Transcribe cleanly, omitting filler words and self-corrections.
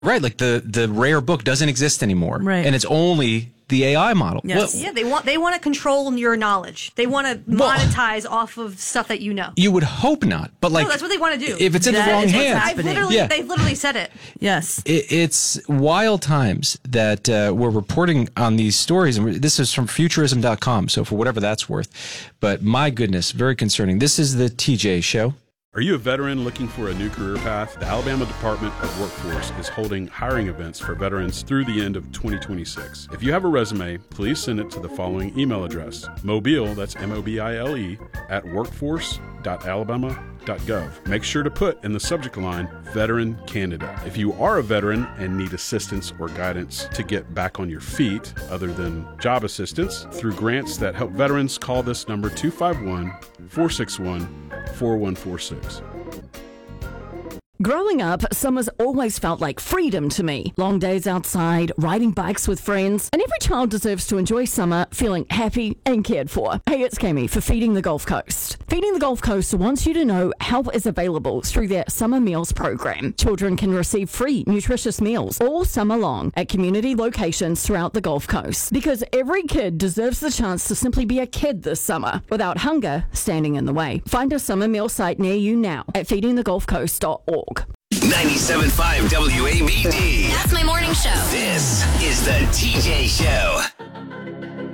Right, like the rare book doesn't exist anymore. Right. And it's only the AI model. Yes. Well, Yeah, they want to control your knowledge. They want to monetize off of stuff that you know. you would hope not, but like No, that's what they want to do. if it's in the That wrong is what's hands. happening. They've literally said it. Yes. It's wild times that we're reporting on these stories. And this is from futurism.com, so for whatever that's worth. But my goodness, very concerning. This is the TJ Show. Are you a veteran looking for a new career path? The Alabama Department of Workforce is holding hiring events for veterans through the end of 2026. If you have a resume, please send it to the following email address: mobile, that's MOBILE, at workforce.alabama.gov. Make sure to put in the subject line, Veteran Candidate. If you are a veteran and need assistance or guidance to get back on your feet, other than job assistance, through grants that help veterans, call this number 251-461-4146. Growing up, summer's always felt like freedom to me. Long days outside, riding bikes with friends, and every child deserves to enjoy summer feeling happy and cared for. Hey, it's Kami for Feeding the Gulf Coast. Feeding the Gulf Coast wants you to know help is available through their summer meals program. Children can receive free, nutritious meals all summer long at community locations throughout the Gulf Coast, because every kid deserves the chance to simply be a kid this summer without hunger standing in the way. Find a summer meal site near you now at feedingthegulfcoast.org. 97.5 WABD. That's my morning show. This is the TJ Show.